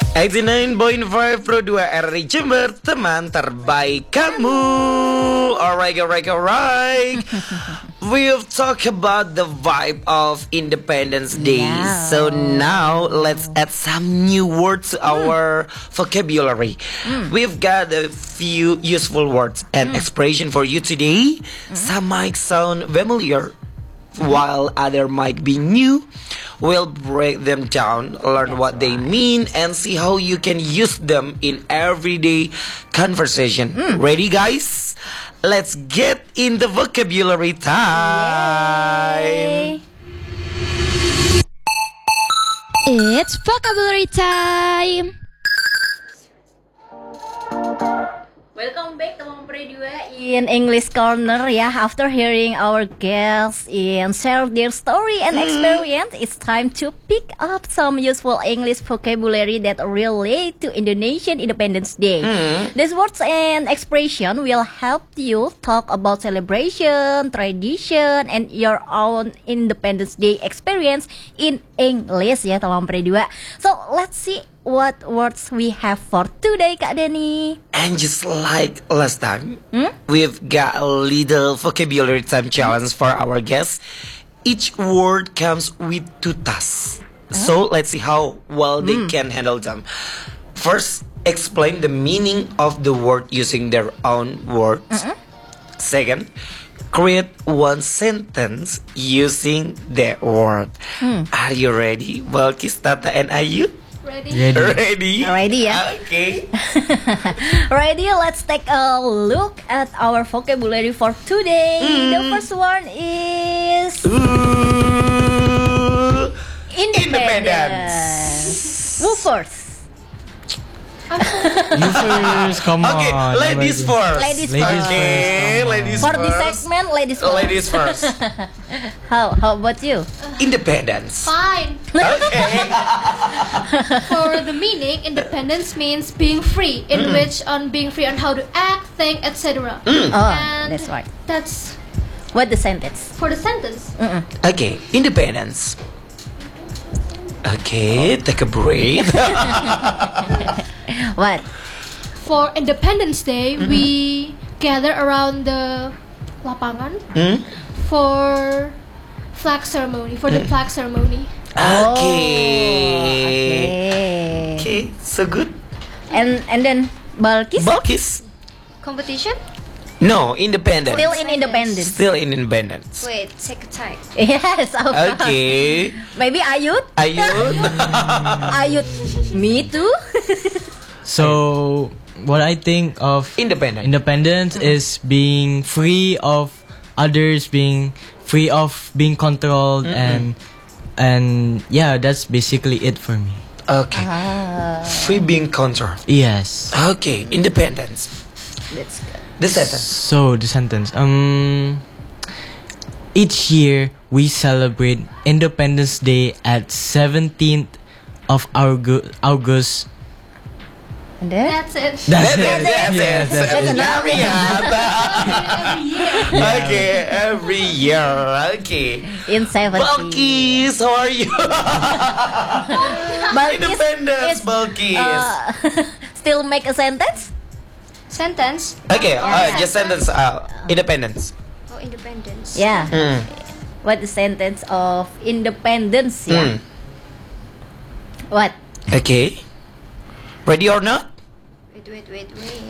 89.5 Pro 2 RRI Jember, teman terbaik kamu. Alright. We've talked about the vibe of Independence Day. Yeah. So now let's add some new words to our vocabulary. We've got a few useful words and expression for you today. Some might sound familiar, while other might be new. We'll break them down, learn what they mean, and see how you can use them in everyday conversation. Ready, guys? Let's get in the vocabulary time. It's vocabulary time. Welcome back teman Pre2 in English Corner ya. After hearing our guests and share their story and experience, it's time to pick up some useful English vocabulary that relate to Indonesian Independence Day. These words and expression will help you talk about celebration, tradition, and your own Independence Day experience in English ya teman Pre2. So let's see what words we have for today, Kak Denny. And just like last time, we've got a little vocabulary time challenge for our guests. Each word comes with two tasks. So let's see how well they can handle them. First, explain the meaning of the word using their own words. Second, create one sentence using that word. Are you ready? Balkis, Tata, and Ayu? Ready? Ready ya? Okay. Ready? Let's take a look at our vocabulary for today. The first one is independence. Who first? You first, come on. Okay, ladies first. Ladies Ladies first. Okay, ladies For first. this segment, ladies first. Ladies first. How about you? Independence. Fine. Okay. For the meaning, independence means being free, in which on being free on how to act, think, etc. Oh, And that's right. That's What the sentence? for the sentence. Okay, independence. Okay, take a breath. What? For Independence Day, we gather around the lapangan for flag ceremony. For the flag ceremony. Okay. Okay, so good. And then Balkis Balkis. Competition? No, independence. still in independence. Still in independence. Wait, take a time. Yes, of course. Okay. Maybe Ayut? Ayun. Ayut. Me too. So, what I think of independence is being free of others, being free of being controlled, and yeah, that's basically it for me. Okay. Free being control. Yes. Okay, independence. That's good. The sentence. So the sentence. Each year we celebrate Independence Day at 17th of August. And then? That's it. That's it. Yes, that's it. Okay, every year. Okay. In 70. Balkis, how are you? Balkis Independence, is, Balkis. still make a sentence? Sentence? Okay, just sentence. Independence. Oh, independence. Yeah. What the sentence of independence? Yeah. What? Okay. Ready or not? Wait.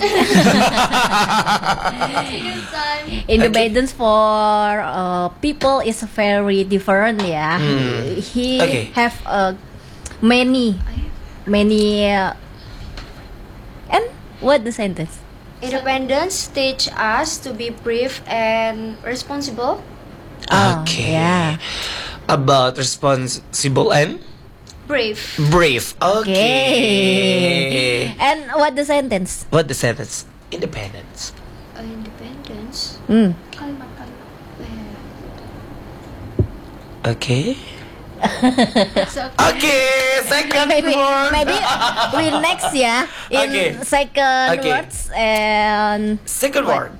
Independence for people is very different. Yeah. He Okay. have many. And what the sentence? Independence teach us to be brave and responsible. Okay. Yeah. About responsible and Brave. brave. Okay. And what the sentence? What the sentence? Independence. Independence. Kalimat-kalimat. Okay. So, Okay, second maybe word. we next ya in Okay. second Okay. words and Second word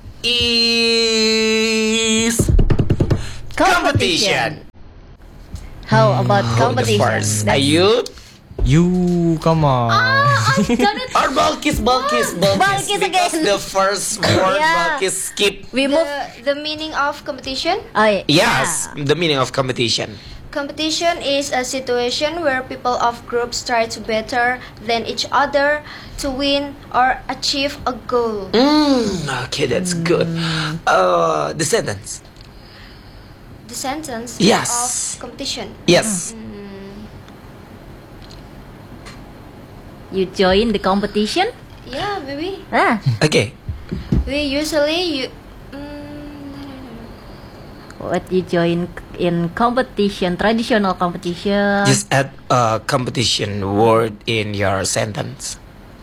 is competition. How about Who the competition? first? That's- Are you? You come on. I've done it. Or Balkis. Balkis Because again. the first word Yeah. Balkis skip. We move. The meaning of competition. Oh, yeah. Yes, the meaning of competition. Competition is a situation where people of groups try to better than each other to win or achieve a goal. Okay, that's good. The sentence. The sentence Yes. of competition. Yes. You join the competition? Yeah, maybe. Ah, Okay. We usually what you join in competition, traditional competition? Just add a competition word in your sentence.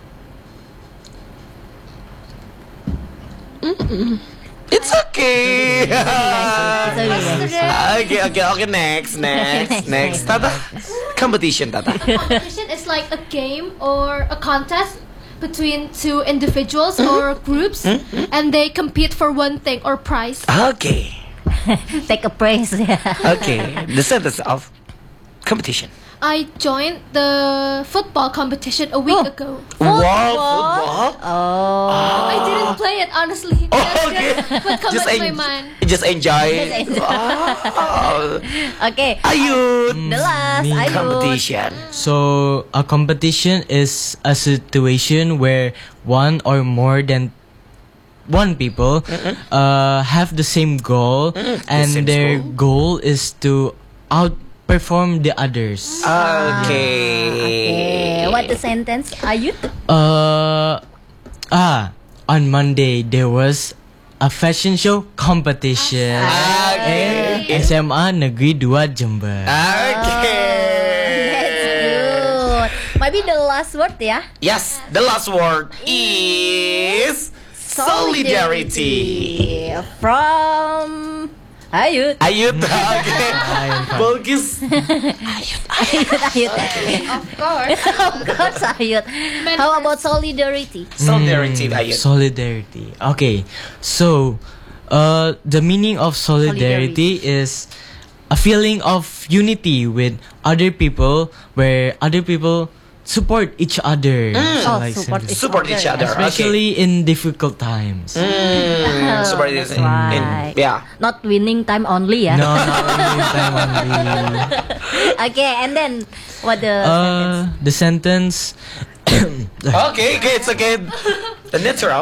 It's okay. It's okay. Okay. Next. Tata. Competition, Tata. Competition is like a game or a contest between two individuals or groups, and they compete for one thing or prize. Okay. Take a praise. Yeah. Okay. The sentence of competition. I joined the football competition a week ago. Wow, football. Oh. I didn't play it honestly. That's Okay. just what comes to my en- mind. just enjoy. Just enjoy. Oh. Okay. Ayun. The last, ayun. Competition. So a competition is a situation where one or more than one people have the same goal, and same their goal. goal is to outperform the others. Okay. What the sentence? Ayut? On Monday there was a fashion show competition Okay. in SMA Negeri 2 Jember. Okay. That's good. Maybe the last word, yeah? Yes, the last word is solidarity. From Ayut. Ayut. Okay. Bagus. Ayut. of course. Of course, Ayut. How about solidarity? Solidarity. Ayut. Solidarity. Okay, so the meaning of solidarity is a feeling of unity with other people, where other people support each other. Oh, Like support Support each other. especially in difficult times. Support That's is right. yeah. Not winning time only, yeah? No, not only time only. Okay, and then what the sentence? The sentence. Okay, it's okay. The natural.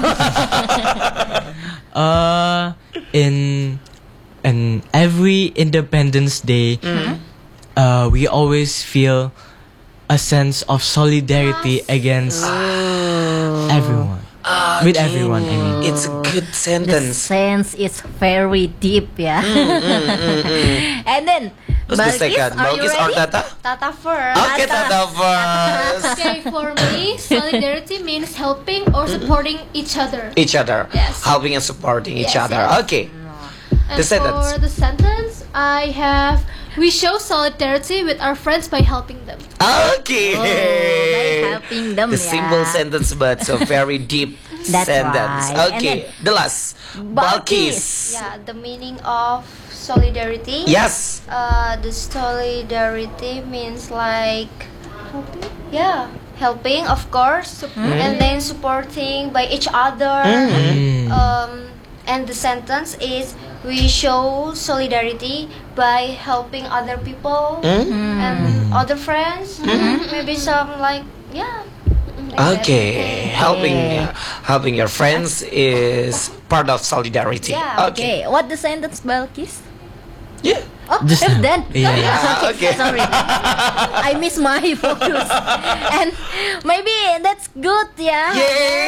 In every Independence Day, we always feel a sense of solidarity against everyone. With everyone, I mean. It's a good The sentence. sense is very deep, yeah? And then, Who's the Balkis, second? are you Balkis or ready? Tata? Tata first. Okay, Tata first. Okay, for me, solidarity means helping or supporting each other. Each other. Yes. Helping and supporting each Yes, other. yes. Okay. And The sentence. for the sentence, I have we show solidarity with our friends by helping them. Okay. by helping them, The yeah. simple sentence, but so very deep That's sentence. right. Okay. And The last. Balkis. Yeah, the meaning of solidarity. Yes. The solidarity means like helping, of course, and then supporting by each other. And the sentence is we show solidarity by helping other people and other friends. Maybe some like that. Okay. Helping your friends is part of solidarity. Yeah, Okay. Okay, what the sentence, Balkis? Yeah. Oh, Just if now. then. Yeah. Okay. Sorry. I miss my focus. And maybe that's good, yeah?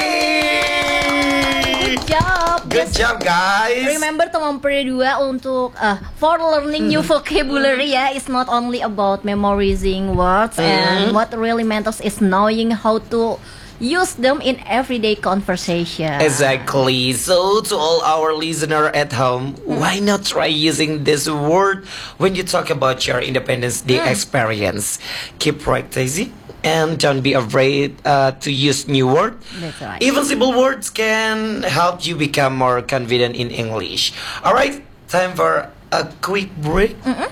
Yay! Good job. Good job, guys. Remember teman Pre2 untuk for learning new vocabulary ya, it's not only about memorizing words and what really matters is knowing how to use them in everyday conversation. Exactly. So to all our listener at home, why not try using this word when you talk about your Independence Day experience? Keep practicing and don't be afraid to use new words. That's right. Even simple words can help you become more confident in English. All right, time for a quick break.